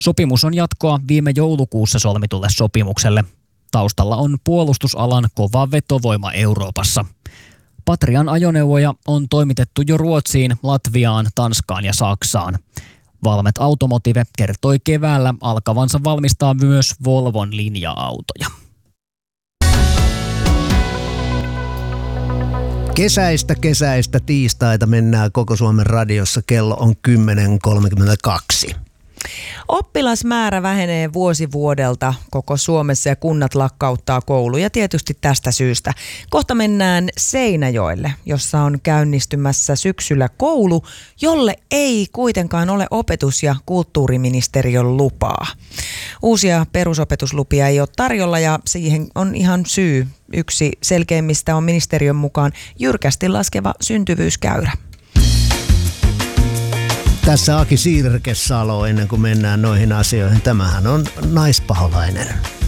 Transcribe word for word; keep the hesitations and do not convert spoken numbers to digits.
Sopimus on jatkoa viime joulukuussa solmitulle sopimukselle. Taustalla on puolustusalan kova vetovoima Euroopassa. Patrian ajoneuvoja on toimitettu jo Ruotsiin, Latviaan, Tanskaan ja Saksaan. Valmet Automotive kertoi keväällä alkavansa valmistaa myös Volvon linja-autoja. Kesäistä kesäistä tiistaita mennään koko Suomen radiossa. Kello on kymmenen kolmekymmentäkaksi. Oppilasmäärä vähenee vuosi vuodelta koko Suomessa ja kunnat lakkauttaa kouluja tietysti tästä syystä. Kohta mennään Seinäjoelle, jossa on käynnistymässä syksyllä koulu, jolle ei kuitenkaan ole opetus- ja kulttuuriministeriön lupaa. Uusia perusopetuslupia ei ole tarjolla ja siihen on ihan syy. Yksi selkeimmistä on ministeriön mukaan jyrkästi laskeva syntyvyyskäyrä. Tässä Aki Siirkesalo ennen kuin mennään noihin asioihin. Tämähän on naispaholainen.